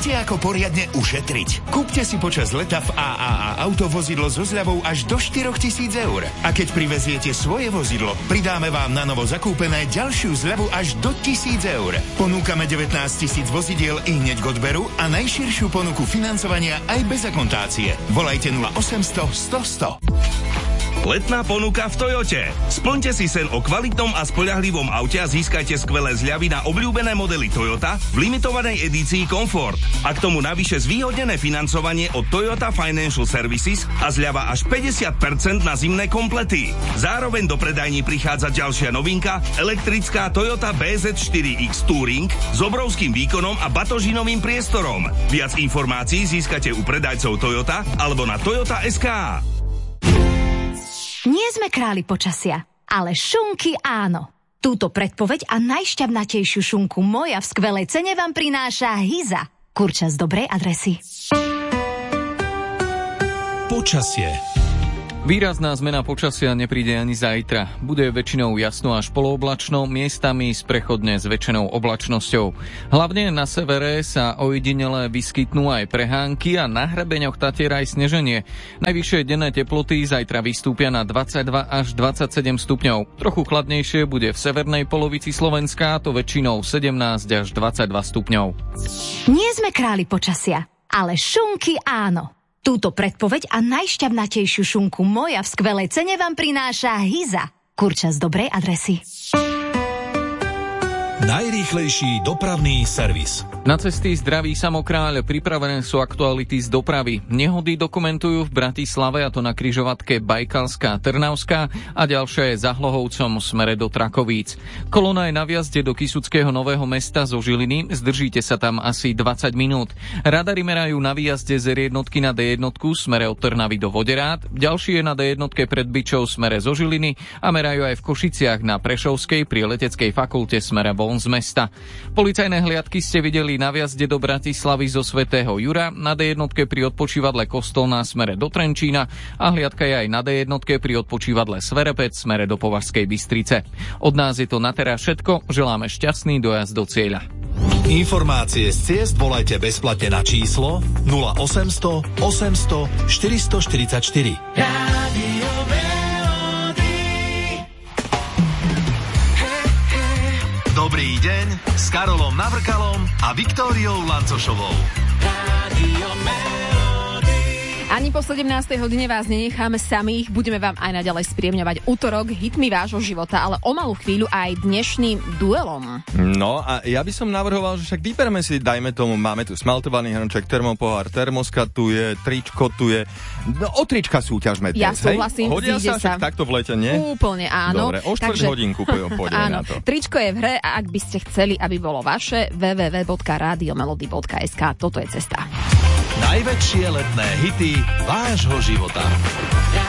Viete, ako poriadne ušetriť? Kúpte si počas leta v AAA Auto vozidlo so zľavou až do 4 000 eur. A keď priveziete svoje vozidlo, pridáme vám na novo zakúpené ďalšiu zľavu až do 1 000 eur. Ponúkame 19 000 vozidiel i hneď k odberu a najširšiu ponuku financovania aj bez akontácie. Volajte 0800 100 100. Letná ponuka v Toyote. Splňte si sen o kvalitnom a spoľahlivom aute a získajte skvelé zľavy na obľúbené modely Toyota v limitovanej edícii Comfort. A k tomu navyše zvýhodnené financovanie od Toyota Financial Services a zľava až 50% na zimné komplety. Zároveň do predajní prichádza ďalšia novinka, elektrická Toyota BZ4X Touring s obrovským výkonom a batožinovým priestorom. Viac informácií získate u predajcov Toyota alebo na Toyota.sk. Nie sme králi počasia, ale šunky áno. Túto predpoveď a najšťavnatejšiu šunku moja v skvelej cene vám prináša Hyza. Kurča z dobrej adresy. Počasie. Výrazná zmena počasia nepríde ani zajtra. Bude väčšinou jasno až polooblačno, miestami prechodne s väčšinou oblačnosťou. Hlavne na severe sa ojedinele vyskytnú aj prehánky a na hrebeňoch Tatier aj sneženie. Najvyššie denné teploty zajtra vystúpia na 22 až 27 stupňov. Trochu chladnejšie bude v severnej polovici Slovenska, to väčšinou 17 až 22 stupňov. Nie sme králi počasia, ale šunky áno. Túto predpoveď a najšťavnatejšiu šunku moja v skvelej cene vám prináša Hyza. Kurča z dobrej adresy. Najrýchlejší dopravný servis. Na cesty Zdravý samokráľ pripravené sú aktuality z dopravy. Nehody dokumentujú v Bratislave, a to na križovatke Bajkalská Trnavská a ďalšia je za Hlohovcom v smere do Trakovíc. Kolona je na vjazde do Kysuckého Nového Mesta zo Žiliny, zdržíte sa tam asi 20 minút. Radary merajú na výjazde z R1 na D1 smere od Trnavy do Voderát, ďalší je na D1 pred Byčou smere zo Žiliny a merajú aj v Košiciach na Prešovskej pri Leteckej fakulte smere von z mesta. Policajné hliadky ste videli na vjazde do Bratislavy zo Svätého Jura, na D1 pri odpočívadle Kostolná smere do Trenčína a hliadka je aj na D1 pri odpočívadle Sverepec smere do Považskej Bystrice. Od nás je to na teraz všetko, želáme šťastný dojazd do cieľa. Informácie z ciest volajte bezplatne na číslo 0800 800 444. Dobrý deň s Karolom Navrkalom a Viktóriou Lancošovou. Ani po 17. hodine vás nenecháme samých, budeme vám aj naďalej spríjemňovať útorok hitmi vášho života, ale o malú chvíľu aj dnešným duelom. No a ja by som navrhoval, že však vyberme si, dajme tomu, máme tu smaltovaný hrnček, termopohár, termoska tu je, tričko tu je. No, o trička súťažme dnes, ja súhlasím, Hodia sa však takto v lete, nie? Úplne áno. Dobre, o štvrť hodinku pôjdeme na to. Tričko je v hre a ak by ste chceli, aby bolo vaše, www.radiomelody.sk, toto je cesta. Najväčšie letné hity vášho života.